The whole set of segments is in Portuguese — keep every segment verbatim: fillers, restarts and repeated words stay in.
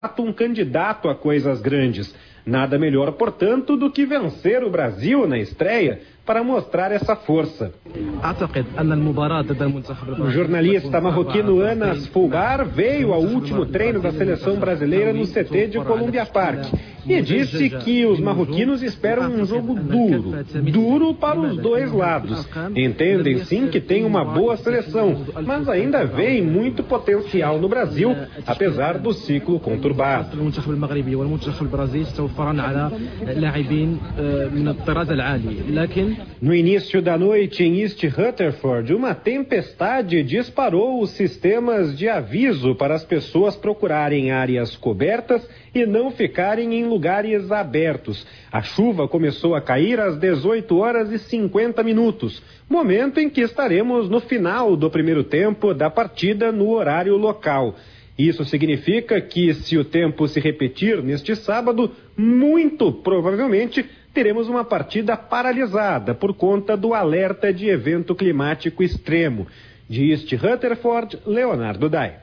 um candidato a coisas grandes. Nada melhor, portanto, do que vencer o Brasil na estreia para mostrar essa força. O jornalista marroquino Anas Fulgar veio ao último treino da seleção brasileira no C T de Columbia Park e disse que os marroquinos esperam um jogo duro, duro para os dois lados. Entendem sim que tem uma boa seleção, mas ainda veem muito potencial no Brasil, apesar do ciclo conturbado. No início da noite em East Rutherford, uma tempestade disparou os sistemas de aviso para as pessoas procurarem áreas cobertas e não ficarem em lugares abertos. A chuva começou a cair às dezoito horas e cinquenta minutos, momento em que estaremos no final do primeiro tempo da partida no horário local. Isso significa que, se o tempo se repetir neste sábado, muito provavelmente teremos uma partida paralisada por conta do alerta de evento climático extremo. De East Rutherford, Leonardo Dai.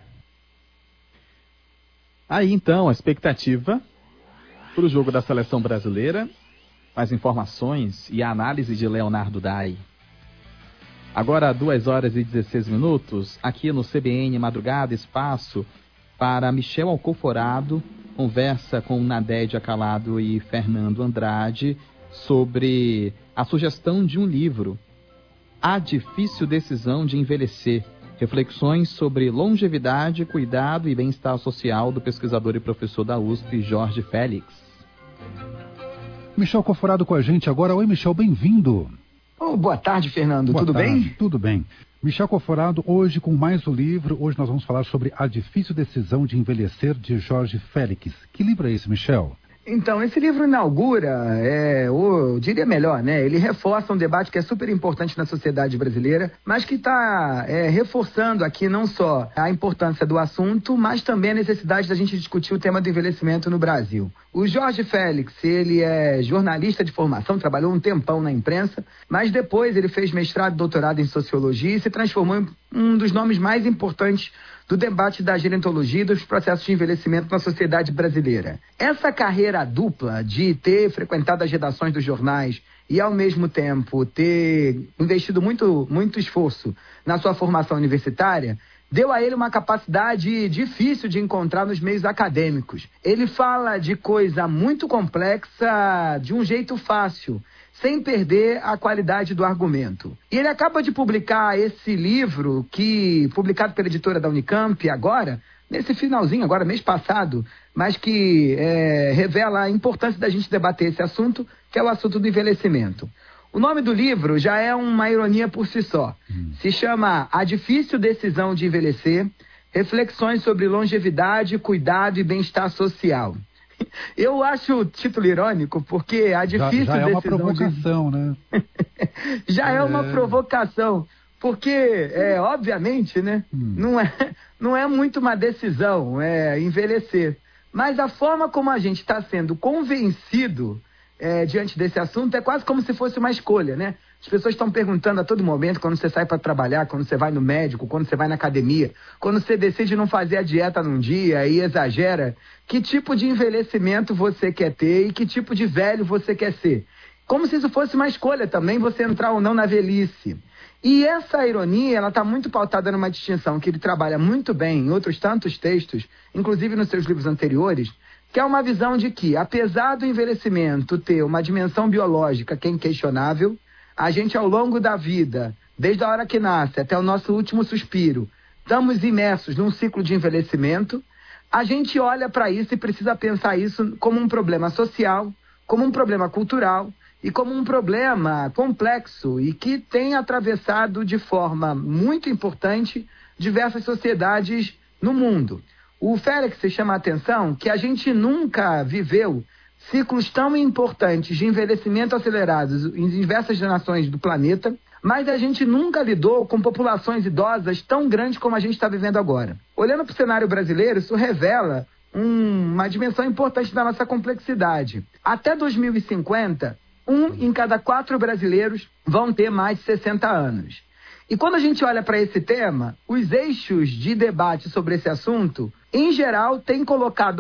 Aí então a expectativa para o jogo da seleção brasileira, mais informações e a análise de Leonardo Dai. Agora duas horas e dezesseis minutos, aqui no C B N Madrugada, espaço para Michel Alcoforado, conversa com Nadédia Calado e Fernando Andrade sobre a sugestão de um livro, A Difícil Decisão de Envelhecer, reflexões sobre longevidade, cuidado e bem-estar social do pesquisador e professor da U S P, Jorge Félix. Michel Alcoforado com a gente agora. Oi, Michel, bem-vindo. Oh, boa tarde, Fernando. Boa Tudo tarde. bem? Tudo bem. Michel Alcoforado, hoje com mais um livro. Hoje nós vamos falar sobre A Difícil Decisão de Envelhecer, de Jorge Félix. Que livro é esse, Michel? Então, esse livro inaugura, é, ou eu diria melhor, né? Ele reforça um debate que é super importante na sociedade brasileira, mas que está é, reforçando aqui não só a importância do assunto, mas também a necessidade da gente discutir o tema do envelhecimento no Brasil. O Jorge Félix, ele é jornalista de formação, trabalhou um tempão na imprensa, mas depois ele fez mestrado e doutorado em sociologia e se transformou em um dos nomes mais importantes do debate da gerontologia e dos processos de envelhecimento na sociedade brasileira. Essa carreira dupla de ter frequentado as redações dos jornais e, ao mesmo tempo, ter investido muito, muito esforço na sua formação universitária, deu a ele uma capacidade difícil de encontrar nos meios acadêmicos. Ele fala de coisa muito complexa de um jeito fácil, sem perder a qualidade do argumento. E ele acaba de publicar esse livro, que publicado pela editora da Unicamp agora, nesse finalzinho, agora mês passado, mas que é, revela a importância da gente debater esse assunto, que é o assunto do envelhecimento. O nome do livro já é uma ironia por si só. Hum. Se chama A Difícil Decisão de Envelhecer, Reflexões sobre Longevidade, Cuidado e Bem-Estar Social. Eu acho o título irônico, porque a difícil já, já é uma decisão provocação, de... né? já é... é uma provocação, porque, é, obviamente, né, hum. não, é, não é muito uma decisão, é envelhecer. Mas a forma como a gente está sendo convencido é, diante desse assunto é quase como se fosse uma escolha, né? As pessoas estão perguntando a todo momento, quando você sai para trabalhar, quando você vai no médico, quando você vai na academia, quando você decide não fazer a dieta num dia e exagera, que tipo de envelhecimento você quer ter e que tipo de velho você quer ser. Como se isso fosse uma escolha também, você entrar ou não na velhice. E essa ironia, ela está muito pautada numa distinção que ele trabalha muito bem em outros tantos textos, inclusive nos seus livros anteriores, que é uma visão de que, apesar do envelhecimento ter uma dimensão biológica que é inquestionável, a gente, ao longo da vida, desde a hora que nasce até o nosso último suspiro, estamos imersos num ciclo de envelhecimento. A gente olha para isso e precisa pensar isso como um problema social, como um problema cultural e como um problema complexo e que tem atravessado de forma muito importante diversas sociedades no mundo. O Félix chama a atenção que a gente nunca viveu ciclos tão importantes de envelhecimento acelerados em diversas nações do planeta, mas a gente nunca lidou com populações idosas tão grandes como a gente está vivendo agora. Olhando para o cenário brasileiro, isso revela um, uma dimensão importante da nossa complexidade. Até dois mil e cinquenta, um em cada quatro brasileiros vão ter mais de sessenta anos. E quando a gente olha para esse tema, os eixos de debate sobre esse assunto, em geral, têm colocado